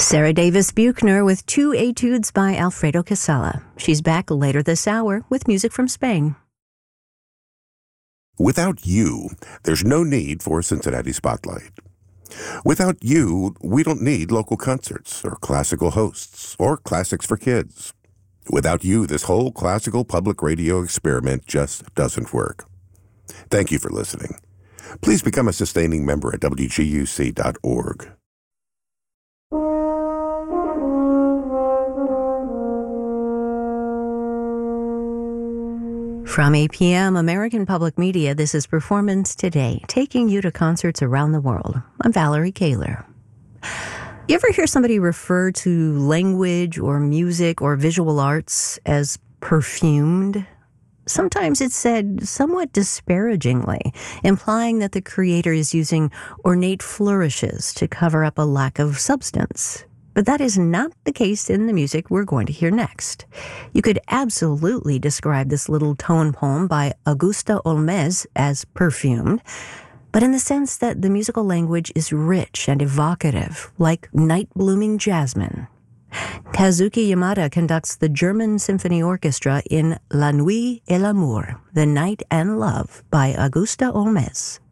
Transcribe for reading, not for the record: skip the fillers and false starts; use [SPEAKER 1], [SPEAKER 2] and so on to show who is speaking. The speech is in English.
[SPEAKER 1] Sarah Davis Buchner with two etudes by Alfredo Casella. She's back later this hour with music from Spain.
[SPEAKER 2] Without you, there's no need for Cincinnati Spotlight. Without you, we don't need local concerts or classical hosts or classics for kids. Without you, this whole classical public radio experiment just doesn't work. Thank you for listening. Please become a sustaining member at WGUC.org.
[SPEAKER 1] From APM, American Public Media, this is Performance Today, taking you to concerts around the world. I'm Valerie Kaler. You ever hear somebody refer to language or music or visual arts as perfumed? Sometimes it's said somewhat disparagingly, implying that the creator is using ornate flourishes to cover up a lack of substance. But that is not the case in the music we're going to hear next. You could absolutely describe this little tone poem by Augusta Olmez as perfumed, but in the sense that the musical language is rich and evocative, like night-blooming jasmine. Kazuki Yamada conducts the German Symphony Orchestra in La Nuit et l'Amour, The Night and Love by Augusta Olmez.